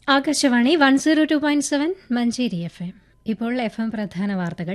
Akashvani 102.7 Manjeri FM. ഇപ്പോൾ FM പ്രധാന വാർത്തകൾ.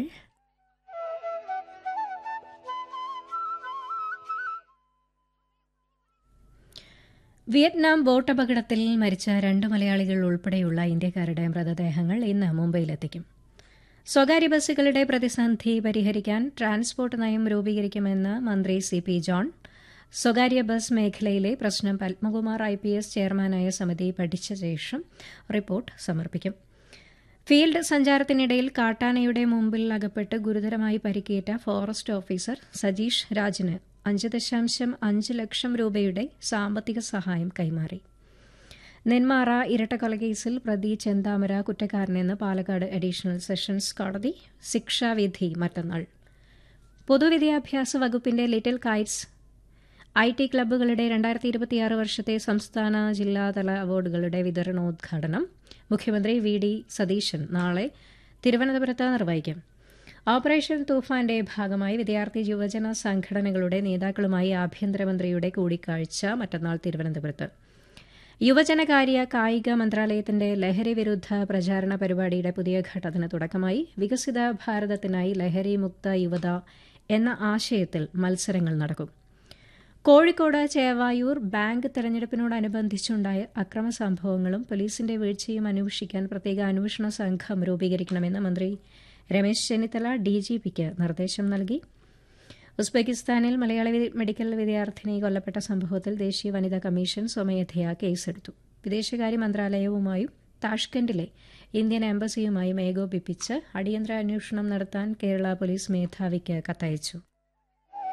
വിയറ്റ്നാം ബോട്ടപകടത്തിൽ മരിച്ച 2 മലയാളികൾ ഉൾപ്പെടെയുള്ള ഇന്ത്യക്കാരുടെ മൃതദേഹങ്ങൾ ഇന്ന് മുംബൈയിലെത്തിക്കും. സ്വകാര്യ ബസ്സുകളുടെ പ്രതിസന്ധി പരിഹരിക്കാൻ ട്രാൻസ്പോർട്ട് നയം രൂപീകരിക്കുമെന്ന് മന്ത്രി CP ജോൺ. സ്വകാര്യ ബസ് മേഖലയിലെ പ്രശ്നം പത്മകുമാർ IPS ചെയർമാനായ സമിതി പഠിച്ച ശേഷം റിപ്പോർട്ട് സമർപ്പിക്കും. ഫീൽഡ് സഞ്ചാരത്തിനിടയിൽ കാട്ടാനയുടെ മുമ്പിൽ അകപ്പെട്ട് ഗുരുതരമായി പരിക്കേറ്റ ഫോറസ്റ്റ് ഓഫീസർ സജീഷ് രാജിന് 5.5 ലക്ഷം രൂപയുടെ സാമ്പത്തിക സഹായം കൈമാറി. നെന്മാറ ഇരട്ടക്കൊലക്കേസിൽ പ്രതി ചെന്താമര കുറ്റക്കാരനെന്ന് പാലക്കാട് അഡീഷണൽ സെഷൻസ് കോടതി. ശിക്ഷാവിധി മറ്റന്നാൾ. പൊതുവിദ്യാഭ്യാസ വകുപ്പിന്റെ ലിറ്റിൽ കൈറ്റ്സ് IT ക്ലബ്ബുകളുടെ 2026 വർഷത്തെ സംസ്ഥാന ജില്ലാതല അവാർഡുകളുടെ വിതരണോദ്ഘാടനം മുഖ്യമന്ത്രി VD സതീശൻ നാളെ തിരുവനന്തപുരത്ത് നിർവഹിക്കും. ഓപ്പറേഷൻ തൂഫാന്റെ ഭാഗമായി വിദ്യാർത്ഥി യുവജന സംഘടനകളുടെ നേതാക്കളുമായി ആഭ്യന്തരമന്ത്രിയുടെ കൂടിക്കാഴ്ച മറ്റന്നാൾ തിരുവനന്തപുരത്ത്. യുവജനകാര്യ കായിക മന്ത്രാലയത്തിന്റെ ലഹരി വിരുദ്ധ പ്രചാരണ പരിപാടിയുടെ പുതിയ ഘട്ടത്തിന് തുടക്കമായി. വികസിത ഭാരതത്തിനായി ലഹരി മുക്ത യുവത എന്ന ആശയത്തിൽ മത്സരങ്ങൾ നടക്കും. കോഴിക്കോട് ചേവായൂർ ബാങ്ക് തെരഞ്ഞെടുപ്പിനോടനുബന്ധിച്ചുണ്ടായ അക്രമ സംഭവങ്ങളും പോലീസിന്റെ വീഴ്ചയും അന്വേഷിക്കാൻ പ്രത്യേക അന്വേഷണ സംഘം രൂപീകരിക്കണമെന്ന് മന്ത്രി രമേശ് ചെന്നിത്തല DGPക്ക് നിർദ്ദേശം നൽകി. ഉസ്ബെക്കിസ്ഥാനിൽ മലയാളി മെഡിക്കൽ വിദ്യാർത്ഥിനി കൊല്ലപ്പെട്ട സംഭവത്തിൽ ദേശീയ വനിതാ കമ്മീഷൻ സ്വമേധയാ കേസെടുത്തു. വിദേശകാര്യ മന്ത്രാലയവുമായും താഷ്കന്റിലെ ഇന്ത്യൻ എംബസിയുമായും ഏകോപിപ്പിച്ച് അടിയന്തര അന്വേഷണം നടത്താൻ കേരള പോലീസ് മേധാവിക്ക് കത്തയച്ചു.